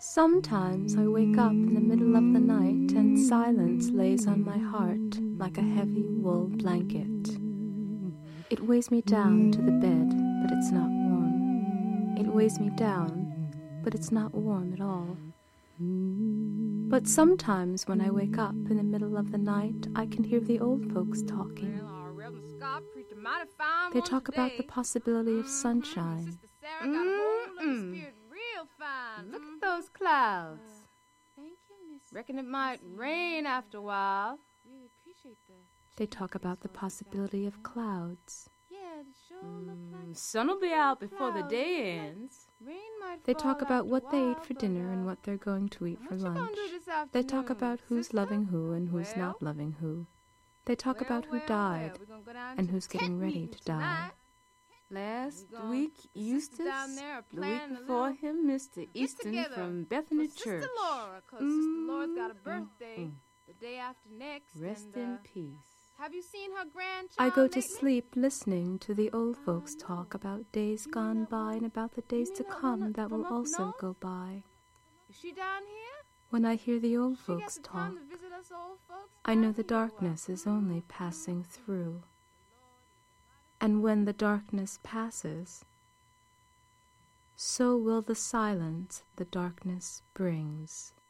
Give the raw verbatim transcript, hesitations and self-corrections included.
Sometimes I wake up in the middle of the night and silence lays on my heart like a heavy wool blanket. It weighs me down to the bed, but it's not warm. It weighs me down, but it's not warm at all. But sometimes when I wake up in the middle of the night, I can hear the old folks talking. They talk about the possibility of sunshine. Mm-mm. Look at those clouds. Thank you, Miss. Reckon it might rain after a while. Really appreciate that. They talk about the possibility of clouds. Yeah, it sure look like Sun'll be out before the day ends. rain might They fall talk about after what a they while, ate for but, dinner uh, and what they're going to eat for what you gonna lunch. do this They talk afternoon, about who's sister? loving who and who's Well? not loving who. They talk Well, about who well, died well, we gonna go down and to who's the getting tent ready meeting to die. tonight. Last We gonna- week, the Eustace. sisters down there are The week planning a before little him, Mister Easton get-together from Bethany for Church. Sister Laura, 'cause Sister Laura's got a birthday mm. the day after next. Rest and, in uh, peace. Have you seen her grandchild I go to lately? sleep listening to the old folks talk about days gone by and about the days mean to that come woman that will from up also north? go by. Is she down here? When I hear the old She folks got the talk, time to visit us old folks? I know down the here, or what? darkness is only passing through. And when the darkness passes, so will the silence the darkness brings.